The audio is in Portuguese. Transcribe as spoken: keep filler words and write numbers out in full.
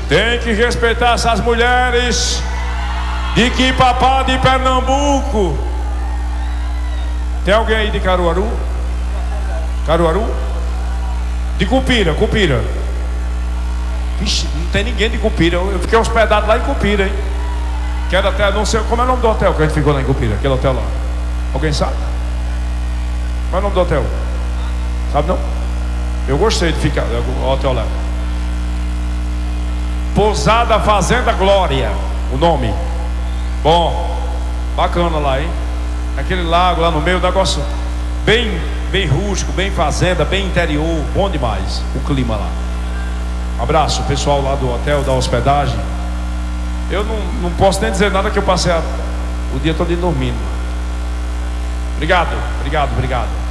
Tem que respeitar essas mulheres de Quipapá, de Pernambuco. Tem alguém aí de Caruaru? Caruaru? De Cupira, Cupira. Vixe, não tem ninguém de Cupira. Eu fiquei hospedado lá em Cupira, hein? Quero até, não sei, como é o nome do hotel que a gente ficou lá em Cupira? Aquele hotel lá. Alguém sabe? Qual é o nome do hotel? Sabe não? Eu gostei de ficar no hotel lá. Pousada Fazenda Glória, o nome. Bom, bacana lá, hein? Aquele lago lá no meio, negócio bem, bem rústico, bem fazenda, bem interior, bom demais o clima lá. Abraço, pessoal lá do hotel, da hospedagem. Eu não, não posso nem dizer nada que eu passei a, o dia todo dormindo. Obrigado, obrigado, obrigado.